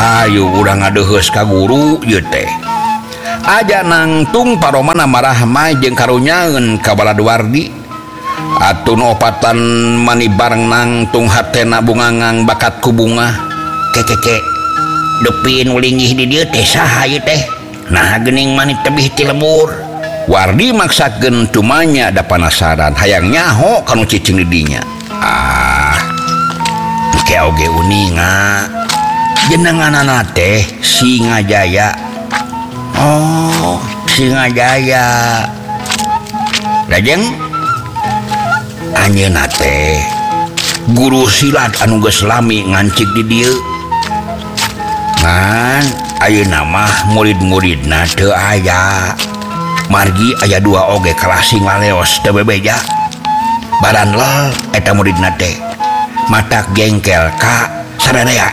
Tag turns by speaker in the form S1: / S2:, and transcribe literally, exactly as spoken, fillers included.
S1: Hayu urang ngadeheus ka guru ieu teh. Aja nangtung paromana marah-mah jeung karunyaeun ka Baladuardi. Atun opatan mani bareng nangtung hatena bungangang bakat ku bunga. Kekeke depin ulinggih di dieu teh saha ieu teh? Nah geuning mani tebih ti lembur. Wardi maksakeun tumanya da panasaran hayang nyaho kanu cicing di dinya. Ah. Engke oge uninga. Jenenganana teh Singajaya. Oh, Singajaya. Lajeng anjeunna teh guru silat anu geus lami ngancik di dieu. Ngan ayeuna mah murid-muridna teu aya. Margi aya dua oge kelas sing laleos teu bebeja. Baran lel eta muridna teh. Matak jengkel ka sadaya